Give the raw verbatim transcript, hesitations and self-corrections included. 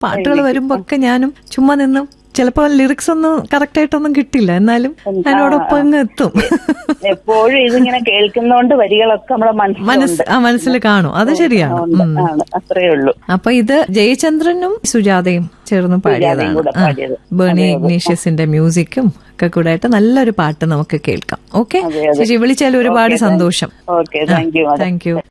പാട്ടുകൾ വരുമ്പോ ഒക്കെ ഞാനും ചുമ്മാ നിന്നും ചിലപ്പോ ലിറിക്സ് ഒന്നും കറക്റ്റ് ആയിട്ടൊന്നും കിട്ടില്ല, എന്നാലും അതിനോടൊപ്പം അങ്ങ് എത്തും. എപ്പോഴും ഇതിങ്ങനെ കേൾക്കുന്നോണ്ട് വരികളൊക്കെ നമ്മളെ മനസ്സ് ആ മനസ്സിൽ കാണും. അത് ശരിയാണ്. അത്രേ ഉള്ളൂ. അപ്പൊ ഇത് ജയചന്ദ്രനും സുജാതയും ചേർന്ന് പാടിയതാണ്. ബേണി ഇഗ്നീഷ്യസിന്റെ മ്യൂസിക്കും ഒക്കെ കൂടെ ആയിട്ട് നല്ലൊരു പാട്ട് നമുക്ക് കേൾക്കാം. ഓക്കെ ചേച്ചി, വിളിച്ചാൽ ഒരുപാട് സന്തോഷം. Okay, thank you. Thank you.